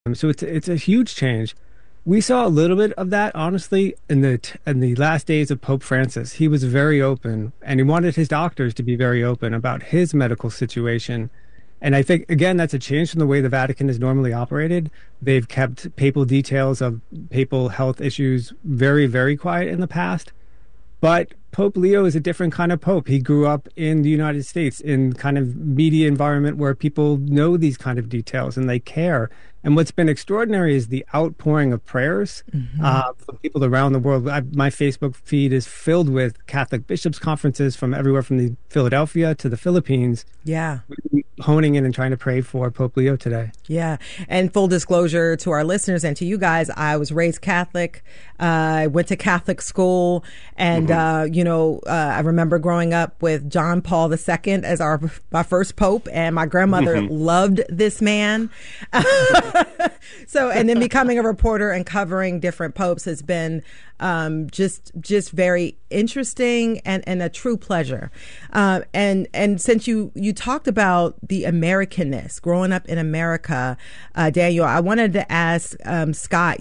So it's a huge change. We saw a little bit of that, honestly, in the last days of Pope Francis. He was very open, and he wanted his doctors to be very open about his medical situation. And I think, again, that's a change from the way the Vatican is normally operated. They've kept papal details of papal health issues very, very quiet in the past. But Pope Leo is a different kind of pope. He grew up in the United States in kind of media environment where people know these kind of details and they care. And what's been extraordinary is the outpouring of prayers from people around the world. My Facebook feed is filled with Catholic bishops' conferences from everywhere from the Philadelphia to the Philippines. Yeah. Honing in and trying to pray for Pope Leo today. Yeah. And full disclosure to our listeners and to you guys, I was raised Catholic. I went to Catholic school. And, I remember growing up with John Paul II as my first pope. And my grandmother loved this man. So, and then becoming a reporter and covering different popes has been just very interesting and a true pleasure. And since you talked about the Americanness, growing up in America, Daniel, I wanted to ask Scott,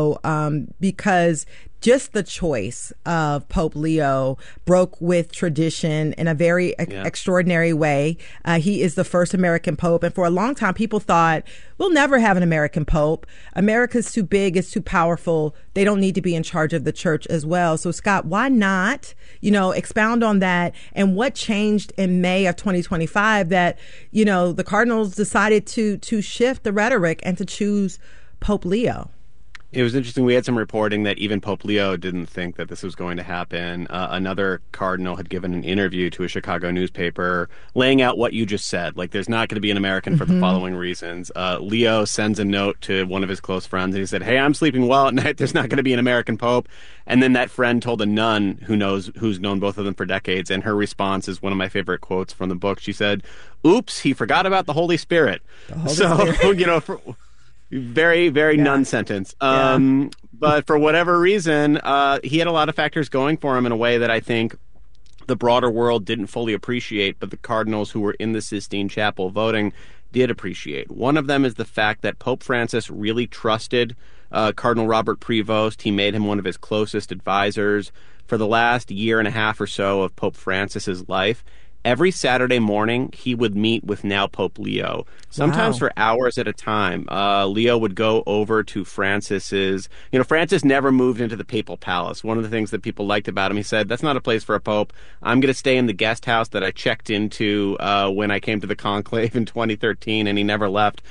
because just the choice of Pope Leo broke with tradition in a very extraordinary way. He is the first American pope. And for a long time, people thought, we'll never have an American pope. America's too big. It's too powerful. They don't need to be in charge of the church as well. So, Scott, why not, expound on that? And what changed in May of 2025 that, the Cardinals decided to shift the rhetoric and to choose Pope Leo? It was interesting. We had some reporting that even Pope Leo didn't think that this was going to happen. Another cardinal had given an interview to a Chicago newspaper laying out what you just said. Like, there's not going to be an American for the following reasons. Leo sends a note to one of his close friends, and he said, "Hey, I'm sleeping well at night. There's not going to be an American pope." And then that friend told a nun who's known both of them for decades, and her response is one of my favorite quotes from the book. She said, "Oops, he forgot about the Holy Spirit." Spirit. Very, very nun sentence. But for whatever reason, he had a lot of factors going for him in a way that I think the broader world didn't fully appreciate, but the cardinals who were in the Sistine Chapel voting did appreciate. One of them is the fact that Pope Francis really trusted Cardinal Robert Prevost. He made him one of his closest advisors for the last year and a half or so of Pope Francis's life. Every Saturday morning, he would meet with now Pope Leo, sometimes for hours at a time. Leo would go over to Francis's. Francis never moved into the papal palace. One of the things that people liked about him, he said, "That's not a place for a pope. I'm going to stay in the guest house that I checked into when I came to the conclave in 2013," and he never left.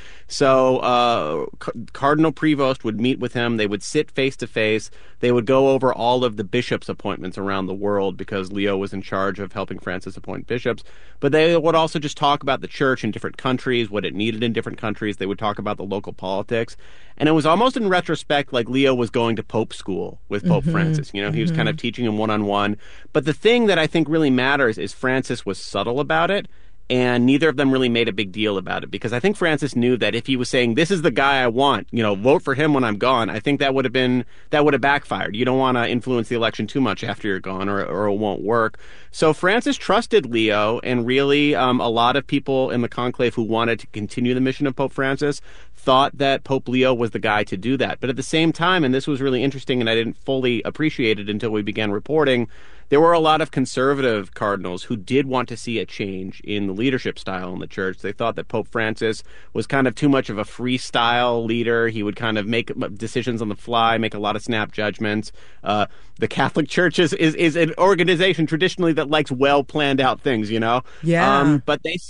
So Cardinal Prevost would meet with him. They would sit face to face. They would go over all of the bishops' appointments around the world because Leo was in charge of helping Francis appoint bishops. But they would also just talk about the church in different countries, what it needed in different countries. They would talk about the local politics. And it was almost in retrospect like Leo was going to Pope school with Pope Francis. He was kind of teaching him one-on-one. But the thing that I think really matters is Francis was subtle about it. And neither of them really made a big deal about it, because I think Francis knew that if he was saying, "This is the guy I want, vote for him when I'm gone," I think that would have backfired. You don't want to influence the election too much after you're gone, or it won't work. So Francis trusted Leo, and really a lot of people in the conclave who wanted to continue the mission of Pope Francis thought that Pope Leo was the guy to do that. But at the same time, and this was really interesting, and I didn't fully appreciate it until we began reporting, there were a lot of conservative cardinals who did want to see a change in the leadership style in the church. They thought that Pope Francis was kind of too much of a freestyle leader. He would kind of make decisions on the fly, make a lot of snap judgments. The Catholic Church is an organization traditionally that likes well planned out things, Yeah. But they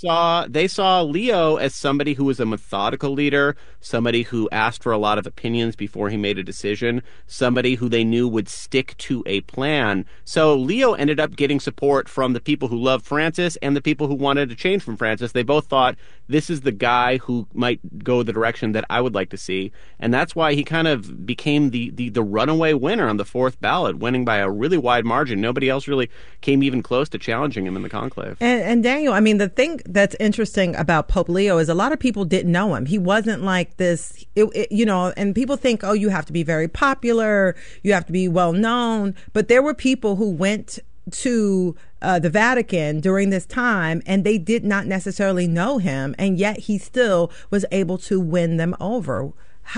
saw Leo as somebody who was a methodical leader, somebody who asked for a lot of opinions before he made a decision, somebody who they knew would stick to a plan. So Leo ended up getting support from the people who loved Francis and the people who wanted to change from Francis. They both thought, this is the guy who might go the direction that I would like to see. And that's why he kind of became the runaway winner on the fourth ballot, winning by a really wide margin. Nobody else really came even close to challenging him in the conclave. And Daniel, I mean, the thing that's interesting about Pope Leo is a lot of people didn't know him. He wasn't like this, and people think, oh, you have to be very popular, you have to be well known. But there were people who went to the Vatican during this time, and they did not necessarily know him, and yet he still was able to win them over.